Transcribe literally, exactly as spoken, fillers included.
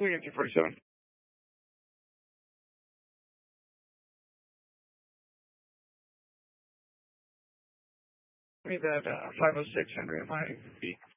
Clear two forty-seven. Read that uh, five oh six Henry, M I B.